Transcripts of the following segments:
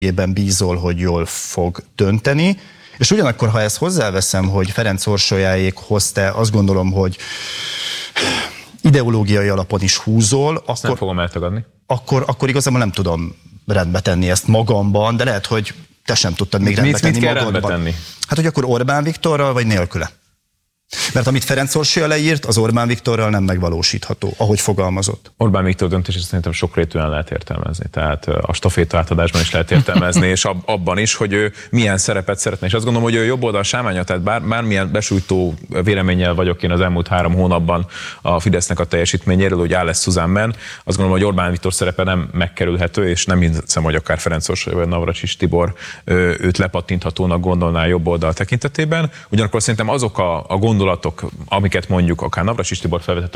bízol, hogy jól fog dönteni, és ugyanakkor, ha ezt hozzáveszem, hogy Ferenc Orsolyáékhoz te azt gondolom, hogy ideológiai alapon is húzol, akkor nem fogom eltagadni. Akkor igazából nem tudom rendbe tenni ezt magamban, de lehet, hogy te sem tudtad még rendbe tenni magadban. Rendbe tenni? Hát, hogy akkor Orbán Viktorral, vagy nélküle? Mert amit Ferenc Orsolya leírt, az Orbán Viktorral nem megvalósítható, ahogy fogalmazott. Orbán Viktor döntését szerintem sokrétűen lehet értelmezni. Tehát a staféta átadásban is lehet értelmezni, és abban is, hogy ő milyen szerepet szeretne. És azt gondolom, hogy ő jobb oldal sámánya, tehát bármilyen besújtó véleménnyel vagyok én az elmúlt 3 hónapban a Fidesznek a teljesítményéről, hogy áll lesz Susan Men, azt gondolom, hogy Orbán Viktor szerepe nem megkerülhető, és nem hiszem, hogy akár Ferenc Orsolya vagy Navracsics Tibor őt lepattinthatónak gondolná jobb oldal tekintetében. Ugyanakkor szerintem azok a gondolatok, amiket mondjuk akár Navracsics Tibor felvetett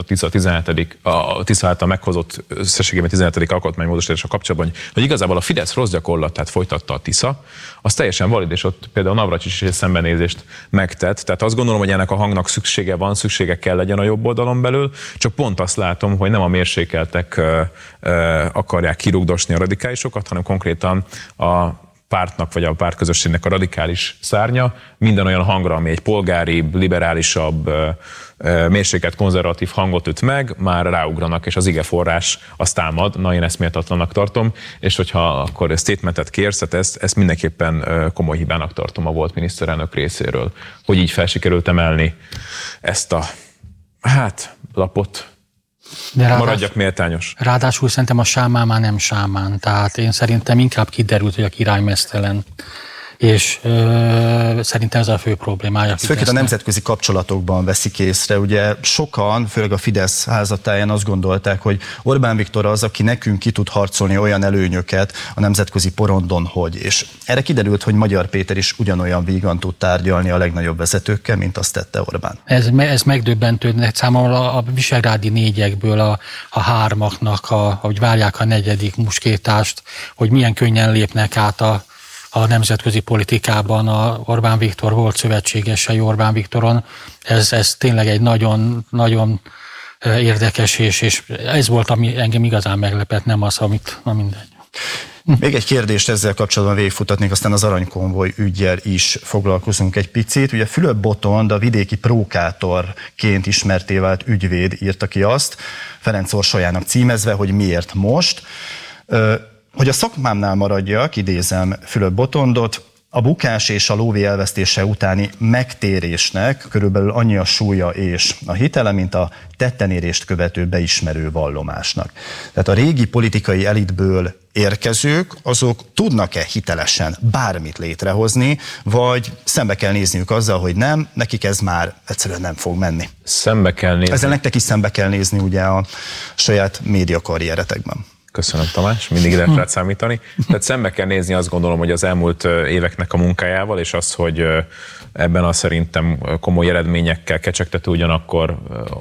a Tisza által meghozott összességében 17. alkotmánymódosítással kapcsolatban, hogy igazából a Fidesz rossz gyakorlatát folytatta a Tisza, az teljesen valid, és ott például Navracsics is egy szembenézést megtett. Tehát azt gondolom, hogy ennek a hangnak szüksége kell legyen a jobb oldalon belül, csak pont azt látom, hogy nem a mérsékeltek akarják kirugdosni a radikálisokat, hanem konkrétan a pártnak vagy a pártközösségnek a radikális szárnya minden olyan hangra, ami egy polgáribb, liberálisabb, mérsékelt konzervatív hangot üt meg, már ráugranak, és az igeforrás azt támad. Na, én ezt méltatlannak tartom, és hogyha akkor statementet kérsz, ezt mindenképpen komoly hibának tartom a volt miniszterelnök részéről, hogy így felsikerült emelni ezt a lapot. De maradjak méltányos. Ráadásul szerintem a sámán már nem sámán, tehát én szerintem inkább kiderült, hogy a király meztelen. És szerintem ez a fő problémája. Főként a nemzetközi kapcsolatokban veszik észre. Ugye sokan, főleg a Fidesz házatáján azt gondolták, hogy Orbán Viktor az, aki nekünk ki tud harcolni olyan előnyöket a nemzetközi porondon, hogy. És erre kiderült, hogy Magyar Péter is ugyanolyan vígan tud tárgyalni a legnagyobb vezetőkkel, mint azt tette Orbán. Ez megdöbbentő számomra a visegrádi négyekből a hármaknak, hogy várják a 4. muskétást, hogy milyen könnyen lépnek át a nemzetközi politikában a Orbán Viktor volt szövetségesei Orbán Viktoron. Ez tényleg egy nagyon, nagyon érdekes, és ez volt, ami engem igazán meglepett, nem az, amit mindegy. Még egy kérdést ezzel kapcsolatban végigfutatnék, aztán az aranykonvoj üggyel is foglalkozunk egy picit. Ugye Fülöp Botond, a vidéki prókátorként ismertté vált ügyvéd írta ki azt, Ferenc Orsolyának címezve, hogy miért most. Hogy a szakmámnál maradjak, idézem Fülöp Botondot, a bukás és a lóvé elvesztése utáni megtérésnek körülbelül annyi a súlya és a hitele, mint a tettenérést követő beismerő vallomásnak. Tehát a régi politikai elitből érkezők, azok tudnak-e hitelesen bármit létrehozni, vagy szembe kell nézniük azzal, hogy nem, nekik ez már egyszerűen nem fog menni. Szembe kell nézni. Ezzel nektek is szembe kell nézni ugye a saját médiakarrieretekben. Köszönöm, Tamás, mindig lehet rád számítani. Tehát szembe kell nézni, azt gondolom, hogy az elmúlt éveknek a munkájával, és az, hogy ebben a szerintem komoly eredményekkel kecsegtető, ugyanakkor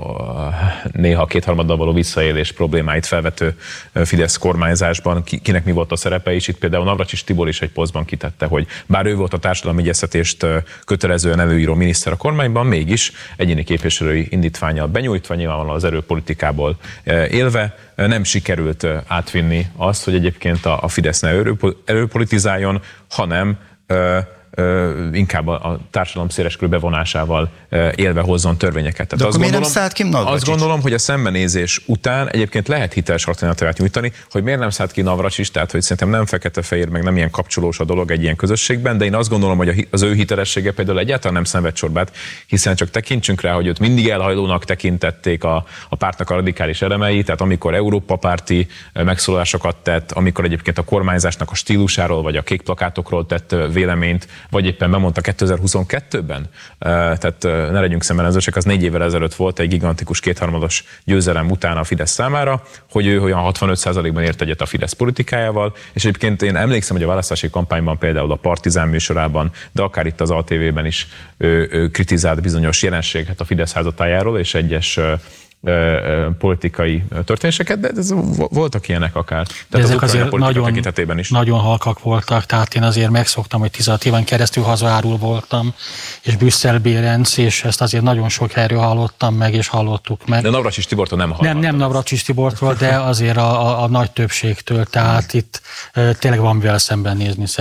néha kétharmaddal való visszaélés problémáit felvető Fidesz kormányzásban, kinek mi volt a szerepe, és itt például Navracsics Tibor is egy posztban kitette, hogy bár ő volt a társadalmi egyeztetést kötelezően előíró miniszter a kormányban, mégis egyéni képviselői indítvánnyal benyújtva, nyilvánvalóan az erőpolitikából élve, nem sikerült átvinni azt, hogy egyébként a Fidesz ne erőpolitizáljon, hanem inkább a társadalom széleskörű bevonásával élve hozzon törvényeket. Tehát akkor miért nem szállt ki Navracsics? Azt gondolom, hogy a szembenézés után egyébként lehet hiteles alternatívet nyújtani, hogy miért nem szállt ki Navracsics, tehát hogy szerintem nem fekete-fehér, meg nem ilyen kapcsolós a dolog egy ilyen közösségben, de én azt gondolom, hogy az ő hitelessége például egyáltalán nem szenved csorbát, hiszen csak tekintsünk rá, hogy őt mindig elhajlónak tekintették a pártnak a radikális elemei, tehát amikor Európa párti megszólalásokat tett, amikor egyébként a kormányzásnak a stílusáról vagy a kék plakátokról tett véleményt, vagy éppen bemondta 2022-ben, tehát ne legyünk szemellenzősek, az 4 évvel ezelőtt volt egy gigantikus kétharmados győzelem után a Fidesz számára, hogy ő olyan 65%-ban ért egyet a Fidesz politikájával, és egyébként én emlékszem, hogy a választási kampányban például a Partizán műsorában, de akár itt az ATV-ben is kritizált bizonyos jelenséget a Fidesz házatájáról, és egyes politikai történéseket, de voltak ilyenek akár. Tehát ezek azért tekintetében is. Nagyon halkak voltak, tehát én azért megszoktam, hogy 16 éven keresztül hazaárul voltam, és Brüsszel Bérenc, és ezt azért nagyon sok helyről hallottam meg, és hallottuk meg. De Navracsics Tibortól nem hallottam. Nem Navracsics Tibortól, de azért a nagy többségtől, tehát itt tényleg van mivel szemben nézni.